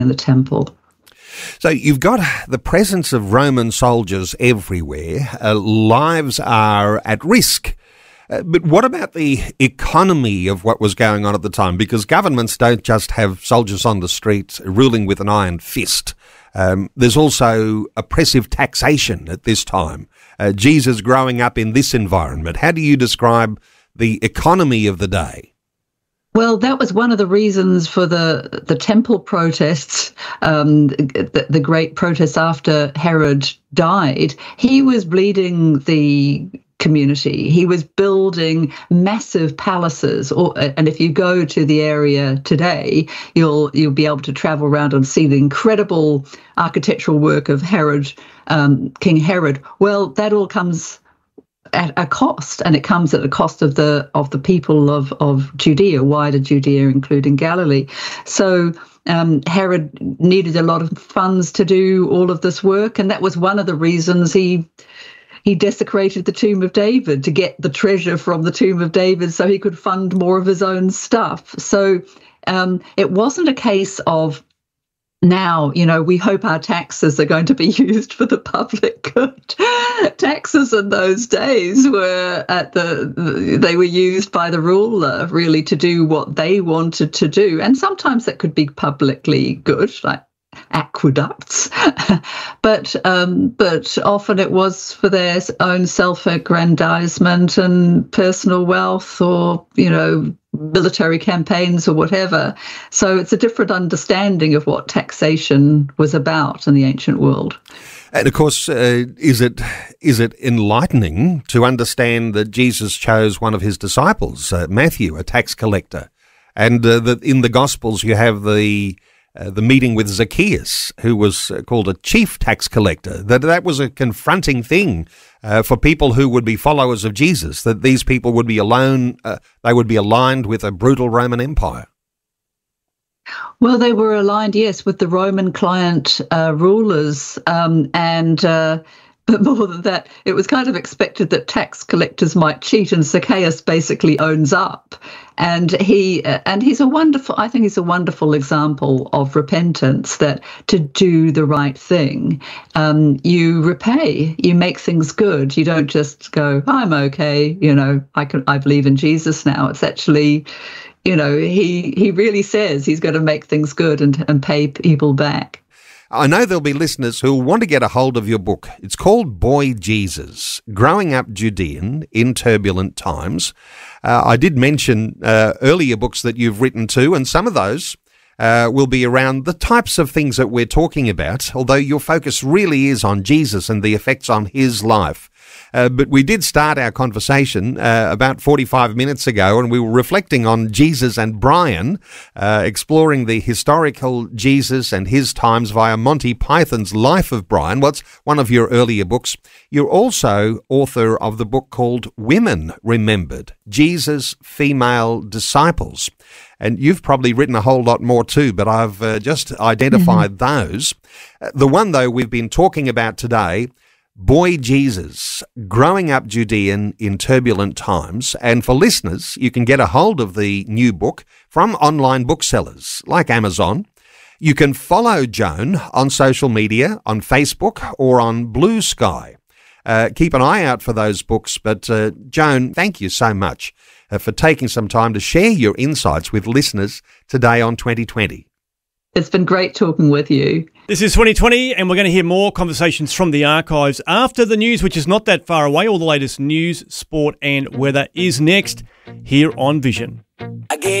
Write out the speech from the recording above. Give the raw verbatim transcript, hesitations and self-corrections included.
in the temple. So you've got the presence of Roman soldiers everywhere. Uh, lives are at risk. Uh, but what about the economy of what was going on at the time? Because governments don't just have soldiers on the street ruling with an iron fist. Um, there's also oppressive taxation at this time. Uh, Jesus growing up in this environment. How do you describe the economy of the day? Well, that was one of the reasons for the the temple protests, um, the, the great protests after Herod died. He was bleeding the community. He was building massive palaces, or, and if you go to the area today, you'll you'll be able to travel around and see the incredible architectural work of Herod, um, King Herod. Well, that all comes at a cost, and it comes at the cost of the of the people of of Judea, wider Judea, including Galilee. So um, Herod needed a lot of funds to do all of this work, and that was one of the reasons he he desecrated the tomb of David, to get the treasure from the tomb of David so he could fund more of his own stuff. So um, it wasn't a case of, now, you know, we hope our taxes are going to be used for the public good. Taxes in those days were at the, they were used by the ruler really to do what they wanted to do. And sometimes that could be publicly good, like aqueducts, but um, but often it was for their own self-aggrandizement and personal wealth, or, you know, military campaigns or whatever. So it's a different understanding of what taxation was about in the ancient world. And of course, uh, is it is it enlightening to understand that Jesus chose one of his disciples, uh, Matthew, a tax collector, and uh, that in the Gospels you have the Uh, the meeting with Zacchaeus, who was uh, called a chief tax collector, that that was a confronting thing uh, for people who would be followers of Jesus, that these people would be alone, uh, they would be aligned with a brutal Roman Empire. Well, they were aligned, yes, with the Roman client uh, rulers, um, and uh, but more than that, it was kind of expected that tax collectors might cheat, and Zacchaeus basically owns up. And he uh, and he's a wonderful, I think he's a wonderful example of repentance, that to do the right thing, um, you repay, you make things good. You don't just go, I'm okay, you know, I can, I believe in Jesus now. It's actually, you know, he he really says he's going to make things good and, and pay people back. I know there'll be listeners who'll want to get a hold of your book. It's called Boy Jesus, Growing Up Judean in Turbulent Times. Uh, I did mention uh, earlier books that you've written too, and some of those uh, will be around the types of things that we're talking about, although your focus really is on Jesus and the effects on his life. Uh, but we did start our conversation uh, about forty-five minutes ago, and we were reflecting on Jesus and Brian, uh, exploring the historical Jesus and his times via Monty Python's Life of Brian. What's one of your earlier books? You're also author of the book called Women Remembered, Jesus' Female Disciples. And you've probably written a whole lot more too, but I've uh, just identified mm-hmm. those. Uh, the one, though, we've been talking about today, Boy Jesus, Growing Up Judean in Turbulent Times. And for listeners, you can get a hold of the new book from online booksellers like Amazon. You can follow Joan on social media, on Facebook or on Blue Sky. Uh, keep an eye out for those books. But uh, Joan, thank you so much uh, for taking some time to share your insights with listeners today on twenty twenty. It's been great talking with you. This is twenty twenty, and we're going to hear more conversations from the archives after the news, which is not that far away. All the latest news, sport and weather is next here on Vision. Again.